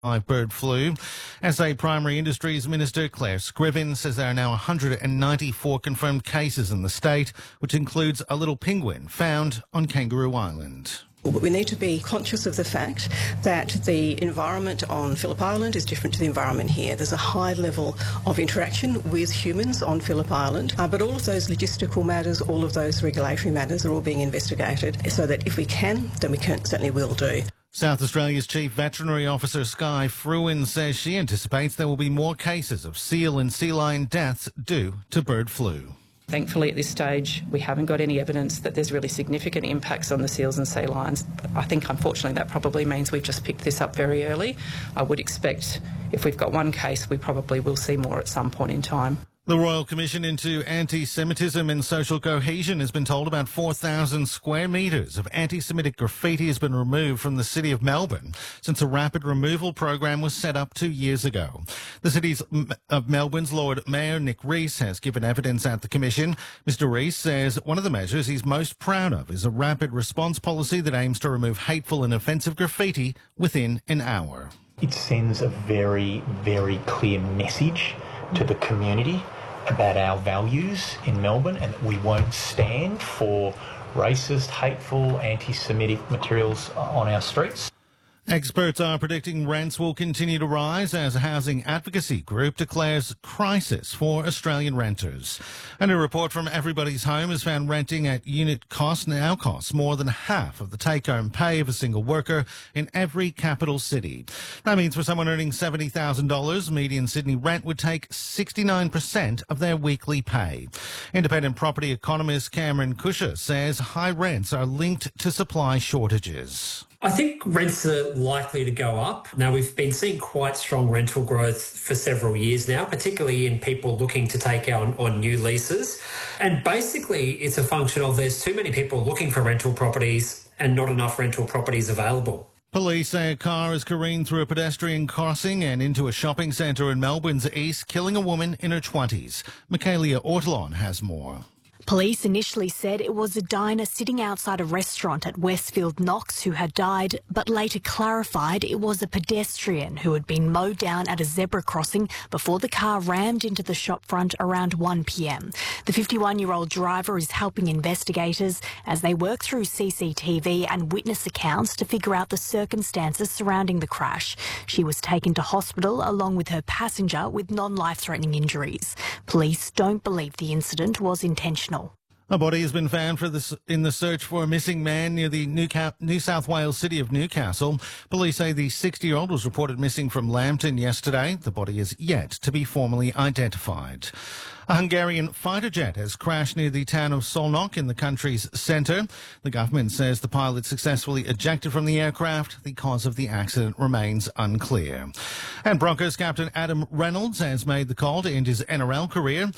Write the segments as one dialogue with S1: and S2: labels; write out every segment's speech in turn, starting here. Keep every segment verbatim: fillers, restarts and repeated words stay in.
S1: live bird flu. S A Primary Industries Minister Claire Scriven says there are now one hundred ninety-four confirmed cases in the state, which includes a little penguin found on Kangaroo Island.
S2: But we need to be conscious of the fact that the environment on Phillip Island is different to the environment here. There's a high level of interaction with humans on Phillip Island, uh, but all of those logistical matters, all of those regulatory matters are all being investigated so that if we can, then we can, certainly will do.
S1: South Australia's Chief Veterinary Officer Sky Fruin says she anticipates there will be more cases of seal and sea lion deaths due to bird flu.
S3: Thankfully, at this stage, we haven't got any evidence that there's really significant impacts on the seals and sea lions. I think, unfortunately, that probably means we've just picked this up very early. I would expect if we've got one case, we probably will see more at some point in time.
S1: The Royal Commission into Anti-Semitism and Social Cohesion has been told about four thousand square metres of anti-Semitic graffiti has been removed from the City of Melbourne since a rapid removal program was set up two years ago. The City of Melbourne's Lord Mayor Nick Rees has given evidence at the Commission. Mister Rees says one of the measures he's most proud of is a rapid response policy that aims to remove hateful and offensive graffiti within an hour.
S4: It sends a very, very clear message to the community about our values in Melbourne and that we won't stand for racist, hateful, anti-Semitic materials on our streets.
S1: Experts are predicting rents will continue to rise as a housing advocacy group declares crisis for Australian renters. And a report from Everybody's Home has found renting at unit cost now costs more than half of the take-home pay of a single worker in every capital city. That means for someone earning seventy thousand dollars, median Sydney rent would take sixty-nine percent of their weekly pay. Independent property economist Cameron Cusher says high rents are linked to supply shortages.
S5: I think rents are likely to go up. Now, we've been seeing quite strong rental growth for several years now, particularly in people looking to take on, on new leases. And basically, it's a function of there's too many people looking for rental properties and not enough rental properties available.
S1: Police say a car has careened through a pedestrian crossing and into a shopping centre in Melbourne's east, killing a woman in her twenties. Michaelia Ortolon has more.
S6: Police initially said it was a diner sitting outside a restaurant at Westfield Knox who had died, but later clarified it was a pedestrian who had been mowed down at a zebra crossing before the car rammed into the shop front around one p m. The fifty-one-year-old driver is helping investigators as they work through C C T V and witness accounts to figure out the circumstances surrounding the crash. She was taken to hospital along with her passenger with non-life-threatening injuries. Police don't believe the incident was intentional.
S1: A body has been found for this in the search for a missing man near the New, Cap- New South Wales city of Newcastle. Police say the sixty-year-old was reported missing from Lambton yesterday. The body is yet to be formally identified. A Hungarian fighter jet has crashed near the town of Szolnok in the country's centre. The government says the pilot successfully ejected from the aircraft. The cause of the accident remains unclear. And Broncos captain Adam Reynolds has made the call to end his N R L career.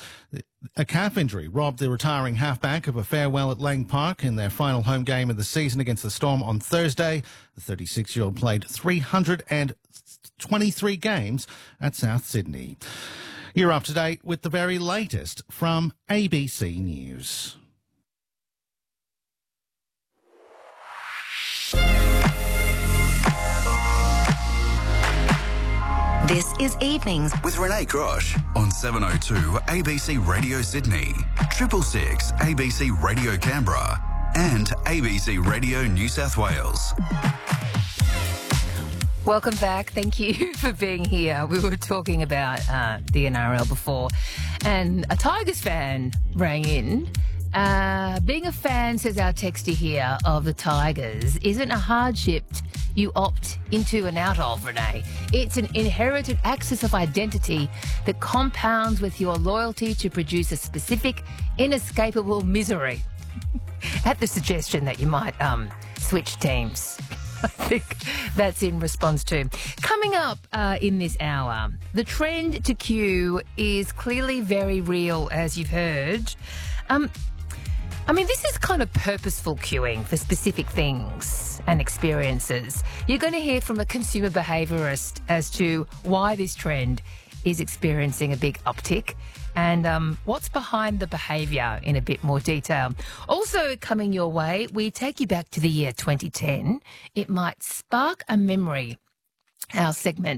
S1: A calf injury robbed the retiring halfback of a farewell at Lang Park in their final home game of the season against the Storm on Thursday. The thirty-six-year-old played three hundred twenty-three games at South Sydney. You're up to date with the very latest from A B C News.
S7: This is Evenings
S8: with Renee Grosh on seven oh two A B C Radio Sydney, triple six A B C Radio Canberra and A B C Radio New South Wales.
S9: Welcome back. Thank you for being here. We were talking about uh, the N R L before, and a Tigers fan rang in. Uh, being a fan, says our texter here, of the Tigers isn't a hardship you opt into and out of, Renee. It's an inherited axis of identity that compounds with your loyalty to produce a specific, inescapable misery. At the suggestion that you might um, switch teams. I think that's in response to. Coming up uh, in this hour, the trend to queue is clearly very real, as you've heard. Um, I mean, this is kind of purposeful queuing for specific things and experiences. You're going to hear from a consumer behaviourist as to why this trend is experiencing a big uptick and um, what's behind the behaviour in a bit more detail. Also coming your way, we take you back to the year twenty ten. It might spark a memory, our segment